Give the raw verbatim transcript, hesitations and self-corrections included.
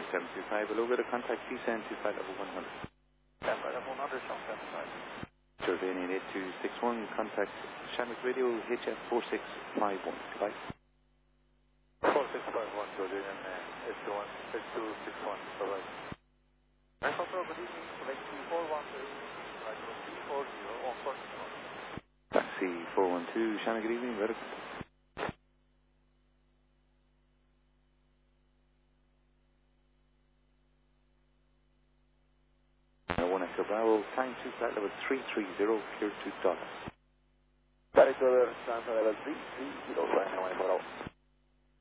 seven two five, below bit of contact C seven two five level one hundred. seven five level one hundred, Sean seven five. Jordanian eight two six one, contact Shamrock Radio H F four six five one. Goodbye. four six five one, Jordanian uh, H two one, H two six one, bye-bye. Alpha Pro, good evening, select two four one two, right to three four zero, on course. Taxi four one two, Shamrock, good evening, very good. one Echo Bravo, time to flight level three three zero, clear to Dallas. That is the level three three zero, right now,